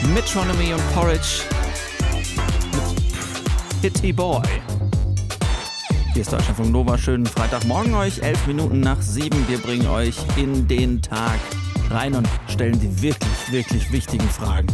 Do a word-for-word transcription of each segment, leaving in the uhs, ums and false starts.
Metronomy und Porridge mit Hitty Boy. Hier ist Deutschlandfunk Nova. Schönen Freitagmorgen euch. Elf Minuten nach sieben. Wir bringen euch in den Tag rein und stellen die wirklich, wirklich wichtigen Fragen.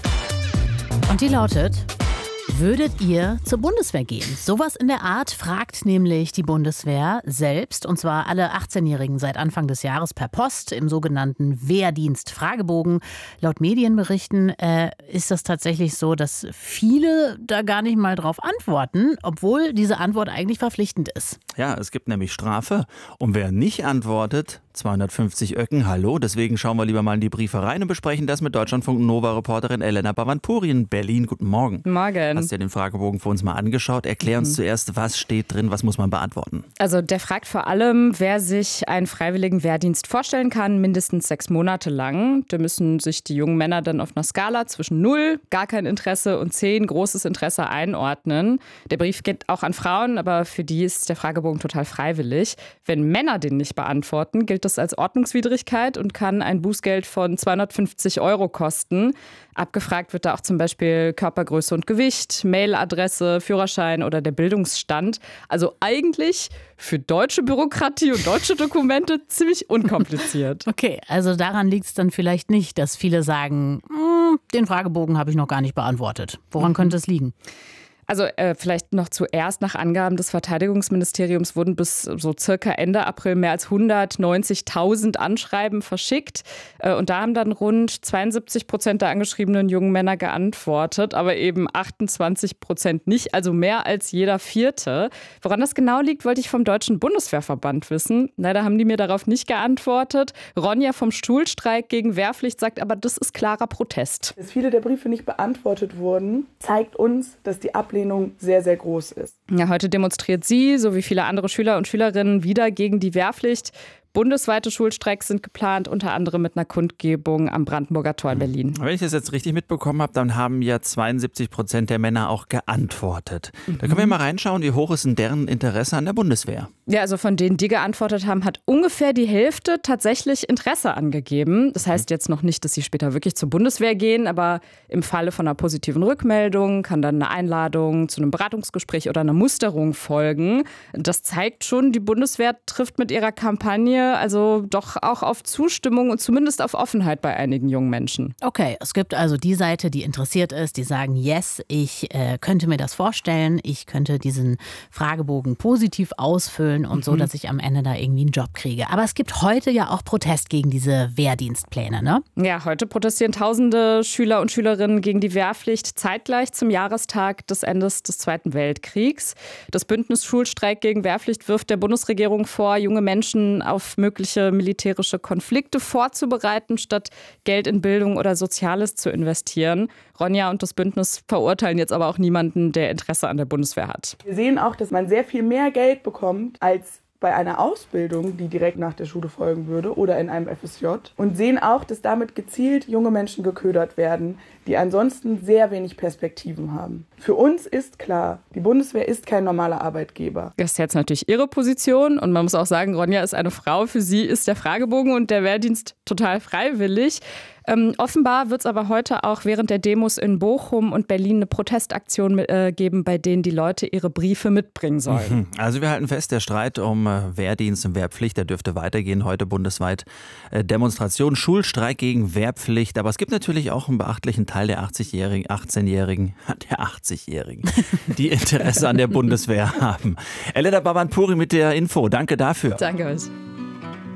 Und die lautet: Würdet ihr zur Bundeswehr gehen? Sowas in der Art fragt nämlich die Bundeswehr selbst, und zwar alle achtzehnjährigen seit Anfang des Jahres per Post im sogenannten Wehrdienst-Fragebogen. Laut Medienberichten äh, ist das tatsächlich so, dass viele da gar nicht mal drauf antworten, obwohl diese Antwort eigentlich verpflichtend ist. Ja, es gibt nämlich Strafe. Und wer nicht antwortet, zweihundertfünfzig Öcken, hallo. Deswegen schauen wir lieber mal in die Briefe rein und besprechen das mit Deutschlandfunk Nova-Reporterin Elena Bavantpuri in Berlin. Guten Morgen. Morgen. Hast du dir den Fragebogen für uns mal angeschaut? Erklär uns mhm. zuerst, was steht drin, was muss man beantworten? Also der fragt vor allem, wer sich einen freiwilligen Wehrdienst vorstellen kann, mindestens sechs Monate lang. Da müssen sich die jungen Männer dann auf einer Skala zwischen null, gar kein Interesse, und zehn, großes Interesse einordnen. Der Brief geht auch an Frauen, aber für die ist der Fragebogen total freiwillig. Wenn Männer den nicht beantworten, gilt das als Ordnungswidrigkeit und kann ein Bußgeld von zweihundertfünfzig Euro kosten. Abgefragt wird da auch zum Beispiel Körpergröße und Gewicht, Mailadresse, Führerschein oder der Bildungsstand. Also eigentlich für deutsche Bürokratie und deutsche Dokumente ziemlich unkompliziert. Okay, also daran liegt es dann vielleicht nicht, dass viele sagen, den Fragebogen habe ich noch gar nicht beantwortet. Woran mhm. könnte es liegen? Also äh, vielleicht noch zuerst: Nach Angaben des Verteidigungsministeriums wurden bis so circa Ende April mehr als hundertneunzigtausend Anschreiben verschickt. Äh, und da haben dann rund zweiundsiebzig Prozent der angeschriebenen jungen Männer geantwortet, aber eben achtundzwanzig Prozent nicht, also mehr als jeder Vierte. Woran das genau liegt, wollte ich vom Deutschen Bundeswehrverband wissen. Leider haben die mir darauf nicht geantwortet. Ronja vom Schulstreik gegen Wehrpflicht sagt aber, das ist klarer Protest. Dass viele der Briefe nicht beantwortet wurden, zeigt uns, dass die Ablehnung sehr, sehr groß ist. Ja, heute demonstriert sie, so wie viele andere Schüler und Schülerinnen, wieder gegen die Wehrpflicht. Bundesweite Schulstreiks sind geplant, unter anderem mit einer Kundgebung am Brandenburger Tor in Berlin. Wenn ich das jetzt richtig mitbekommen habe, dann haben ja zweiundsiebzig Prozent der Männer auch geantwortet. Mhm. Da können wir mal reinschauen, wie hoch ist denn deren Interesse an der Bundeswehr? Ja, also von denen, die geantwortet haben, hat ungefähr die Hälfte tatsächlich Interesse angegeben. Das heißt jetzt noch nicht, dass sie später wirklich zur Bundeswehr gehen, aber im Falle von einer positiven Rückmeldung kann dann eine Einladung zu einem Beratungsgespräch oder einer Musterung folgen. Das zeigt schon, die Bundeswehr trifft mit ihrer Kampagne also doch auch auf Zustimmung und zumindest auf Offenheit bei einigen jungen Menschen. Okay, es gibt also die Seite, die interessiert ist, die sagen, yes, ich äh, könnte mir das vorstellen, ich könnte diesen Fragebogen positiv ausfüllen und mhm. so, dass ich am Ende da irgendwie einen Job kriege. Aber es gibt heute ja auch Protest gegen diese Wehrdienstpläne, ne? Ja, heute protestieren tausende Schüler und Schülerinnen gegen die Wehrpflicht zeitgleich zum Jahrestag des Endes des Zweiten Weltkriegs. Das Bündnis Schulstreik gegen Wehrpflicht wirft der Bundesregierung vor, junge Menschen auf mögliche militärische Konflikte vorzubereiten, statt Geld in Bildung oder Soziales zu investieren. Ronja und das Bündnis verurteilen jetzt aber auch niemanden, der Interesse an der Bundeswehr hat. Wir sehen auch, dass man sehr viel mehr Geld bekommt als bei einer Ausbildung, die direkt nach der Schule folgen würde oder in einem F S J, und sehen auch, dass damit gezielt junge Menschen geködert werden, die ansonsten sehr wenig Perspektiven haben. Für uns ist klar, die Bundeswehr ist kein normaler Arbeitgeber. Das ist jetzt natürlich ihre Position, und man muss auch sagen, Ronja ist eine Frau. Für sie ist der Fragebogen und der Wehrdienst total freiwillig. Ähm, offenbar wird es aber heute auch während der Demos in Bochum und Berlin eine Protestaktion äh, geben, bei denen die Leute ihre Briefe mitbringen sollen. Also wir halten fest, der Streit um äh, Wehrdienst und Wehrpflicht, der dürfte weitergehen. Heute bundesweit äh, Demonstration, Schulstreik gegen Wehrpflicht. Aber es gibt natürlich auch einen beachtlichen Teil der achtzigjährigen, achtzehnjährigen, der achtzigjährigen, die Interesse an der Bundeswehr haben. Elena Bavantpuri mit der Info. Danke dafür. Danke euch.